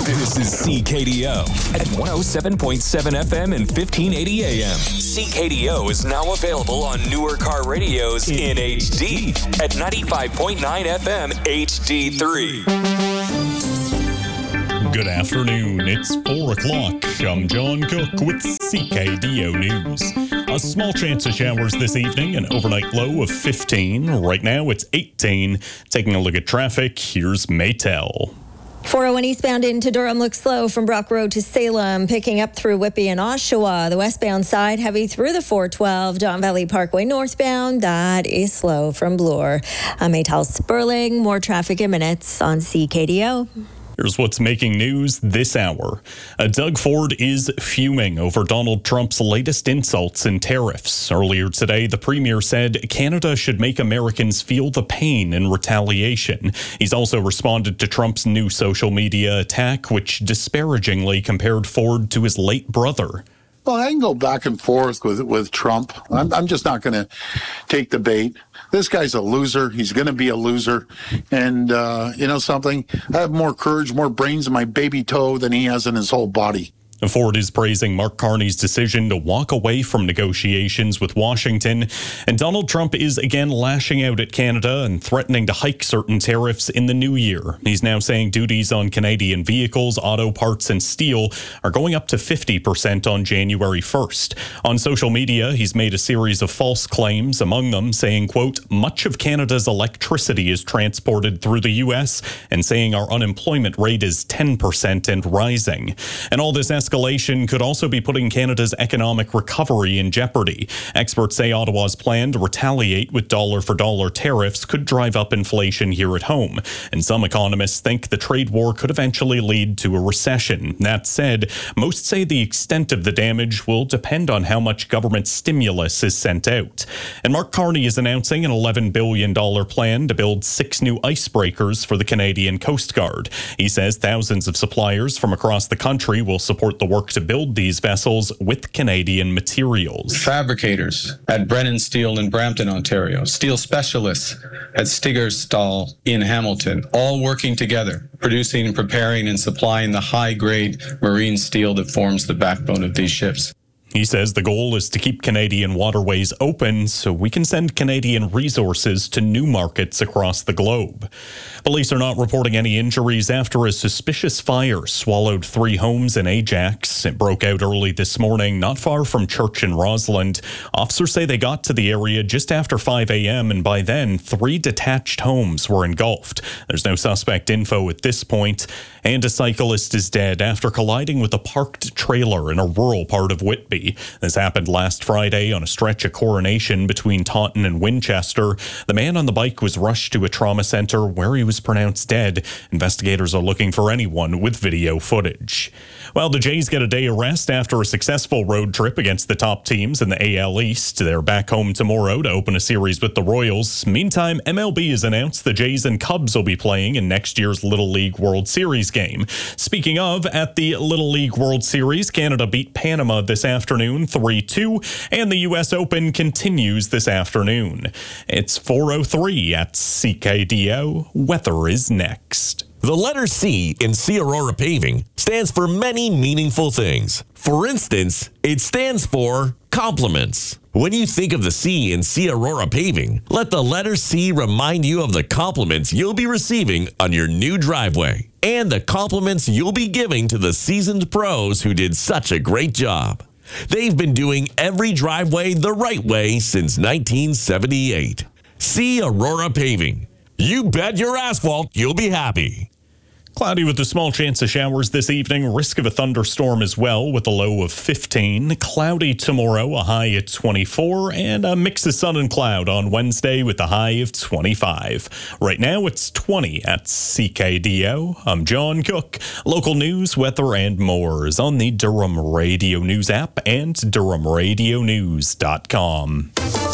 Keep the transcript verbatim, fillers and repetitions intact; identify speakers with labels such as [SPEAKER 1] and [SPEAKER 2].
[SPEAKER 1] This is C K D O at one oh seven point seven F M and fifteen eighty A M. C K D O is now available on newer car radios in H D at ninety-five point nine F M H D three.
[SPEAKER 2] Good afternoon. It's four o'clock. I'm John Cook with C K D O News. A small chance of showers this evening, an overnight low of fifteen. Right now it's eighteen. Taking a look at traffic, here's Maytel.
[SPEAKER 3] four oh one eastbound into Durham looks slow from Brock Road to Salem, picking up through Whitby and Oshawa. The westbound side heavy through the four twelve. Don Valley Parkway northbound, that is slow from Bloor. I'm Maytel Sperling. More traffic in minutes on C K D O.
[SPEAKER 2] Here's what's making news this hour. Uh, Doug Ford is fuming over Donald Trump's latest insults and tariffs. Earlier today, the premier said Canada should make Americans feel the pain in retaliation. He's also responded to Trump's new social media attack, which disparagingly compared Ford to his late brother.
[SPEAKER 4] Well, I can go back and forth with with Trump. I'm, I'm just not going to take the bait. This guy's a loser. He's going to be a loser. And uh, you know something? I have more courage, more brains in my baby toe than he has in his whole body.
[SPEAKER 2] Ford is praising Mark Carney's decision to walk away from negotiations with Washington. And Donald Trump is again lashing out at Canada and threatening to hike certain tariffs in the new year. He's now saying duties on Canadian vehicles, auto parts, and steel are going up to fifty percent on January first. On social media, he's made a series of false claims, among them saying, quote, much of Canada's electricity is transported through the U S, and saying our unemployment rate is ten percent and rising. And all this escalation could also be putting Canada's economic recovery in jeopardy. Experts say Ottawa's plan to retaliate with dollar-for-dollar tariffs could drive up inflation here at home. And some economists think the trade war could eventually lead to a recession. That said, most say the extent of the damage will depend on how much government stimulus is sent out. And Mark Carney is announcing an eleven billion dollars plan to build six new icebreakers for the Canadian Coast Guard. He says thousands of suppliers from across the country will support the work to build these vessels with Canadian materials.
[SPEAKER 5] Fabricators at Brennan Steel in Brampton, Ontario. Steel specialists at Stiggerstall in Hamilton, all working together, producing, preparing, and supplying the high-grade marine steel that forms the backbone of these ships.
[SPEAKER 2] He says the goal is to keep Canadian waterways open so we can send Canadian resources to new markets across the globe. Police are not reporting any injuries after a suspicious fire swallowed three homes in Ajax. It broke out early this morning, not far from Church in Rossland. Officers say they got to the area just after five a.m. and by then, three detached homes were engulfed. There's no suspect info at this point. And a cyclist is dead after colliding with a parked trailer in a rural part of Whitby. This happened last Friday on a stretch of Coronation between Taunton and Winchester. The man on the bike was rushed to a trauma center where he was pronounced dead. Investigators are looking for anyone with video footage. Well, the Jays get a day of rest after a successful road trip against the top teams in the A L East. They're back home tomorrow to open a series with the Royals. Meantime, M L B has announced the Jays and Cubs will be playing in next year's Little League World Series game. Speaking of, at the Little League World Series, Canada beat Panama this afternoon three two, and the U S Open continues this afternoon. It's four oh three at C K D O. Weather is next.
[SPEAKER 6] The letter C in C Aurora Paving stands for many meaningful things. For instance, it stands for compliments. When you think of the C in C Aurora Paving, let the letter C remind you of the compliments you'll be receiving on your new driveway and the compliments you'll be giving to the seasoned pros who did such a great job. They've been doing every driveway the right way since nineteen seventy-eight. C Aurora Paving. You bet your asphalt you'll be happy.
[SPEAKER 2] Cloudy with a small chance of showers this evening. Risk of a thunderstorm as well with a low of fifteen. Cloudy tomorrow, a high at twenty-four. And a mix of sun and cloud on Wednesday with a high of twenty-five. Right now it's twenty at C K D O. I'm John Cook. Local news, weather, and more is on the Durham Radio News app and durham radio news dot com.